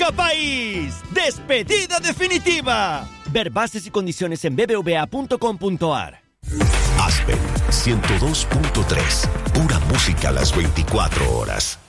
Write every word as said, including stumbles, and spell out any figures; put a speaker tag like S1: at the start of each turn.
S1: país! ¡Despedida definitiva! Ver bases y condiciones en b b v a punto com punto a r.
S2: Aspen ciento dos punto tres. Pura música a las veinticuatro horas.